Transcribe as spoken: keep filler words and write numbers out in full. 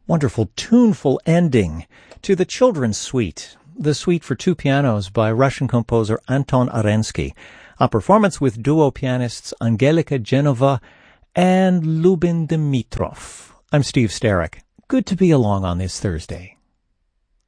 wonderful, tuneful ending to the Children's Suite, the suite for two pianos by Russian composer Anton Arensky, a performance with duo pianists Angelika Genova and Lubin Dimitrov. I'm Steve Starrick. Good to be along on this Thursday.